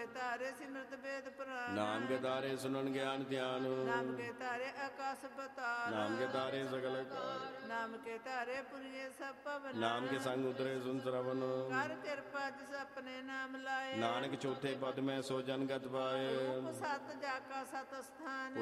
ਤਾਰੇ ਸਿਮਰਤ ਵੇਦ ਪੁਰਾਨ। ਨਾਮ ਕੇ ਤਾਰੇ ਸੁਨਨ ਗਿਆਨ ਧਿਆਨ। ਨਾਮ ਕੇ ਤਾਰੇ ਆਕਾਸ ਪਤਾਲ। ਨਾਮ ਕੇ ਤਾਰੇ ਸਗਲ ਕਾਰ। ਨਾਮ ਕੇ ਤਾਰੇ ਪੁਰੀਏ ਸਭ ਪਵਨ। ਨਾਮ ਕੇ ਸੰਗ ਉਤਰੇ ਸੁਨ ਸਰਵਨ। ਕਰ ਕਿਰਪਾ ਜਿਸ ਆਪਣੇ ਨਾਮ ਲਾਏ। ਨਾਨਕ ਚੌਥੇ ਪਦ ਮੈਂ ਸੋ ਜਨ ਗਤ ਪਾਏ। ਰੂਪ ਸਤ ਜਾ ਕਾ ਸਤ ਸਥਾਨ।